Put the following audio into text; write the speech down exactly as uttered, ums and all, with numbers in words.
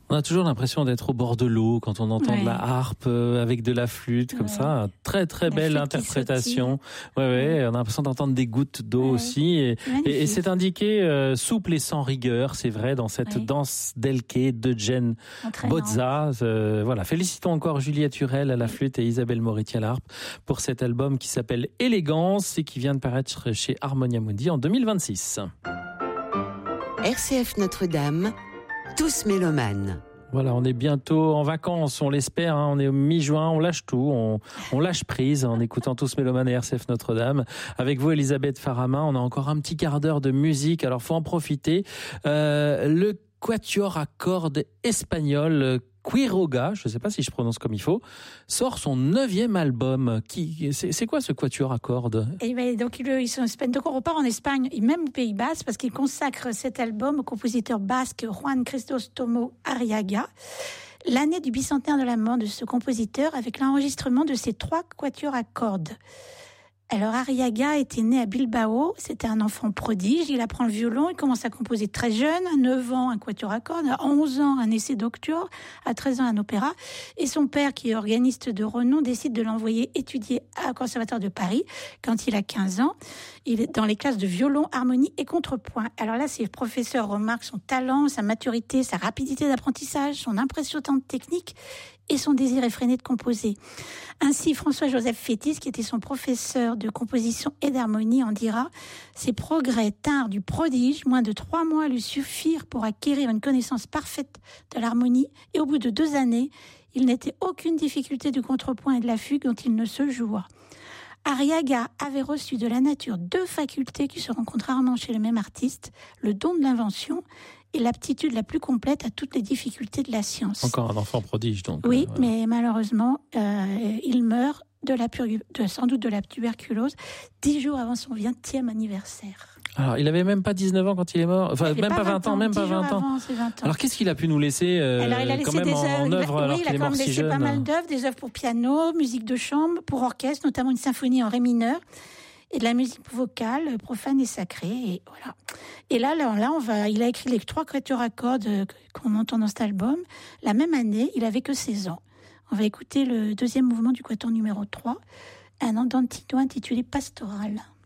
On a toujours l'impression d'être au bord de l'eau quand on entend ouais. de la harpe euh, avec de la flûte, comme ouais. ça. Très, très la belle interprétation. Ouais, ouais, ouais. On a l'impression d'entendre des gouttes d'eau ouais. aussi. Et, et, et c'est indiqué euh, souple et sans rigueur, c'est vrai, dans cette ouais. danse d'Elke de Jen Bozza. Euh, voilà. Félicitons encore Juliette Hurel à la flûte et Isabelle Moretti à la harpe pour cet album qui s'appelle Élégance et qui vient de paraître chez Harmonia Mundi en deux mille vingt-six. R C F Notre-Dame, tous mélomanes. Voilà, on est bientôt en vacances, on l'espère, hein, on est au mi-juin, on lâche tout, on, on lâche prise en écoutant Tous Mélomanes et R C F Notre-Dame. Avec vous, Elisabeth Farama, on a encore un petit quart d'heure de musique, alors faut en profiter. Euh, le quatuor à cordes espagnol Quiroga, je ne sais pas si je prononce comme il faut, sort son neuvième album. Qui, c'est, c'est quoi ce quatuor à cordes ? Et ben, donc, ils sont en Espagne. Donc, on repart en Espagne et même au Pays Basque parce qu'il consacre cet album au compositeur basque Juan Crisóstomo Arriaga. L'année du bicentenaire de la mort de ce compositeur avec l'enregistrement de ses trois quatuors à cordes. Alors, Arriaga était né à Bilbao, c'était un enfant prodige, il apprend le violon, il commence à composer très jeune, à neuf ans un quatuor à cordes, à onze ans un essai d'octuor, à treize ans un opéra, et son père, qui est organiste de renom, décide de l'envoyer étudier au Conservatoire de Paris quand il a quinze ans. Il est dans les classes de violon, harmonie et contrepoint. Alors là, ses professeurs remarquent son talent, sa maturité, sa rapidité d'apprentissage, son impressionnante technique et son désir effréné de composer. Ainsi, François-Joseph Fétis, qui était son professeur de composition et d'harmonie, en dira « Ses progrès tinrent du prodige, moins de trois mois lui suffirent pour acquérir une connaissance parfaite de l'harmonie, et au bout de deux années, il n'était aucune difficulté du contrepoint et de la fugue dont il ne se joua. » Arriaga avait reçu de la nature deux facultés qui se rencontrent rarement chez le même artiste, le don de l'invention et l'aptitude la plus complète à toutes les difficultés de la science. Encore un enfant prodige, donc. Oui, euh, voilà. mais malheureusement, euh, il meurt de la pur- de, sans doute de la tuberculose, dix jours avant son vingtième anniversaire. Alors, il avait même pas dix-neuf ans quand il est mort. Enfin, même pas vingt ans, même pas vingt ans. Avant, vingt ans. Alors, qu'est-ce qu'il a pu nous laisser, euh, alors, il a laissé quand même des en, œuvres, en œuvre, il a, alors oui, qu'il est mort si jeune. Il a quand même laissé pas mal d'œuvres, des œuvres pour piano, musique de chambre, pour orchestre, notamment une symphonie en ré mineur, et de la musique vocale, profane et sacrée, et voilà. Et là, là, là, on va, il a écrit les trois quatuors à cordes qu'on entend dans cet album. La même année, il avait que seize ans. On va écouter le deuxième mouvement du quatuor numéro trois, un andantino intitulé Pastoral.